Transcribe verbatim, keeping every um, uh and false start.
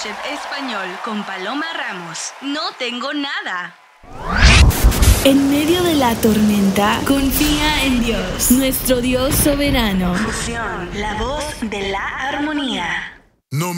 MasterChef Español con Paloma Ramos. No tengo nada. En medio de la tormenta, confía en Dios, nuestro Dios soberano. Fusión, la voz de la armonía. No